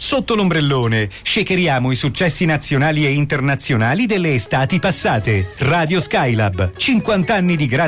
Sotto l'ombrellone, shakeriamo i successi nazionali e internazionali delle estati passate. Radio Skylab, 50 anni di grande